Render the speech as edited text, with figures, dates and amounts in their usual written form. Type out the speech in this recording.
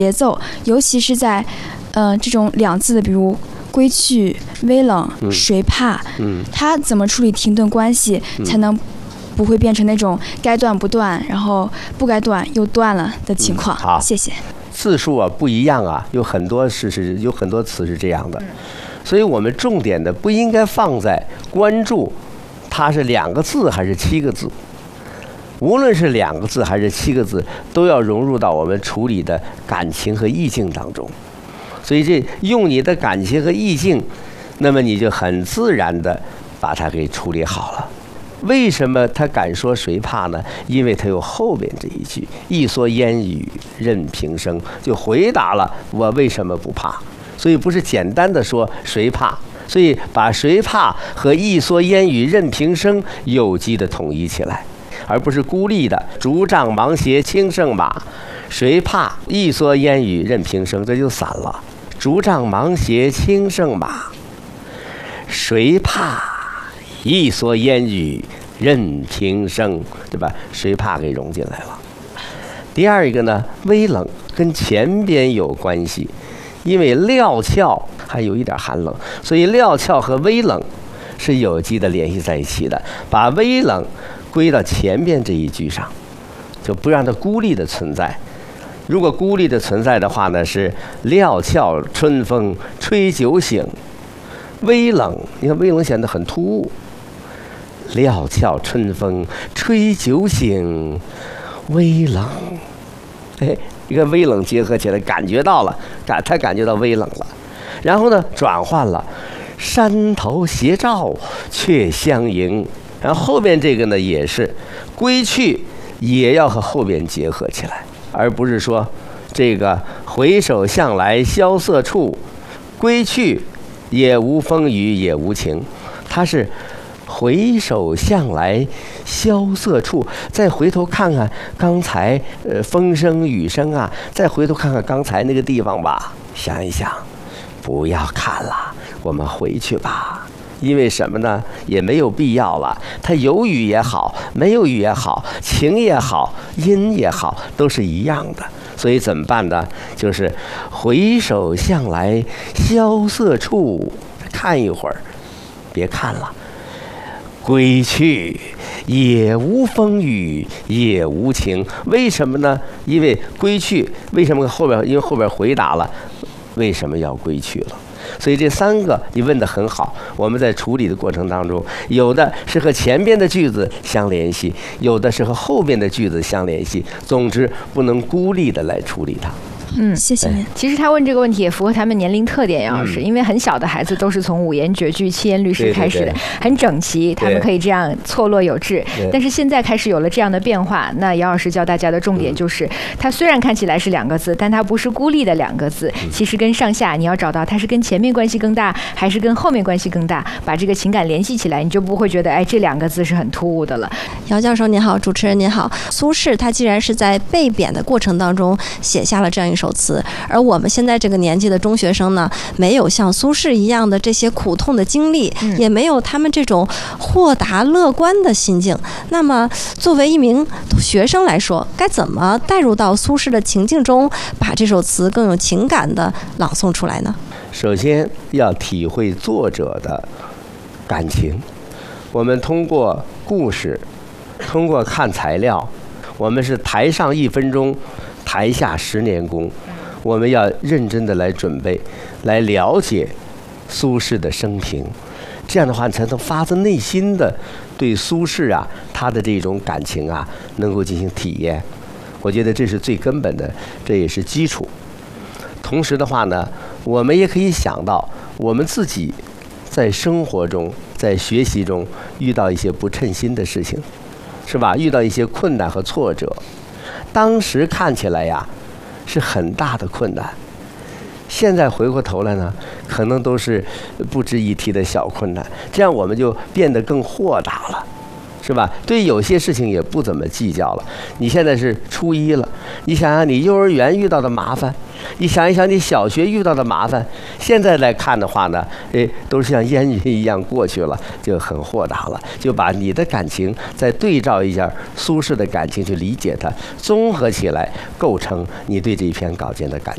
节奏，尤其是在这种两字的，比如归去、微冷、谁怕，他怎么处理停顿关系，才能不会变成那种该断不断，然后不该断又断了的情况？ 好， 谢谢。 字数啊不一样啊，有很多词是这样的，所以我们重点的不应该放在关注它是2个字还是7个字，无论是2个字还是7个字，都要融入到我们处理的感情和意境当中。所以这用你的感情和意境，那么你就很自然的把它给处理好了。为什么他敢说谁怕呢？因为他有后边这一句“一蓑烟雨任平生”，就回答了我为什么不怕。所以不是简单的说谁怕，所以把谁怕和一蓑烟雨任平生有机的统一起来，而不是孤立的竹杖芒鞋轻胜马，谁怕一蓑烟雨任平生，这就散了。竹杖芒鞋轻胜马，谁怕一蓑烟雨任平生，对吧？谁怕给融进来了。第二一个呢，微冷跟前边有关系，因为料峭还有一点寒冷，所以料峭和微冷是有机的联系在一起的。把微冷归到前边这一句上，就不让它孤立的存在。如果孤立的存在的话呢，是料峭春风吹酒醒，微冷，你看微冷显得很突兀。料峭春风吹酒醒，微冷，哎，你看微冷结合起来，感觉到了，他感觉到微冷了。然后呢，转换了，山头斜照却相迎。然后后边这个呢，也是归去，也要和后边结合起来，而不是说这个回首向来萧瑟处，归去也无风雨也无晴，它是回首向来萧瑟处，再回头看看刚才风声雨声啊，再回头看看刚才那个地方吧，想一想，不要看了，我们回去吧。因为什么呢？也没有必要了。它有雨也好，没有雨也好，晴也好，阴也好，都是一样的。所以怎么办呢？就是回首向来萧瑟处，看一会儿，别看了。归去也无风雨也无晴，为什么呢？因为归去，为什么后边？因为后边回答了为什么要归去了。所以这3个你问得很好，我们在处理的过程当中，有的是和前边的句子相联系，有的是和后边的句子相联系，总之不能孤立的来处理它。 谢谢您。 其实他问这个问题也符合他们年龄特点，杨老师，因为很小的孩子都是从5言绝句、7言律诗开始的，很整齐，他们可以这样错落有致。但是现在开始有了这样的变化，那杨老师教大家的重点就是，它虽然看起来是2个字，但它不是孤立的2个字，其实跟上下你要找到它是跟前面关系更大，还是跟后面关系更大，把这个情感联系起来，你就不会觉得这2个字是很突兀的了。 姚教授您好，主持人您好。苏轼他既然是在被贬的过程当中写下了这样一首词，而我们现在这个年纪的中学生呢，没有像苏轼一样的这些苦痛的经历，也没有他们这种豁达乐观的心境。那么作为一名学生来说，该怎么带入到苏轼的情境中，把这首词更有情感的朗诵出来呢？ 首先要体会作者的感情，我们通过故事，通过看材料，我们是台上1分钟，台下10年功。我们要认真的来准备，来了解苏轼的生平，这样的话才能发自内心的对苏轼啊他的这种感情啊能够进行体验。我觉得这是最根本的，这也是基础。同时的话呢，我们也可以想到我们自己在生活中，在学习中遇到一些不称心的事情，是吧？遇到一些困难和挫折，当时看起来呀是很大的困难，现在回过头来呢，可能都是不值一提的小困难，这样我们就变得更豁达了，是吧？对有些事情也不怎么计较了。你现在是初1了，你想想你幼儿园遇到的麻烦，你想一想你小学遇到的麻烦，现在来看的话呢，都是像烟云一样过去了，就很豁达了，就把你的感情再对照一下苏轼的感情，去理解它，综合起来构成你对这篇稿件的感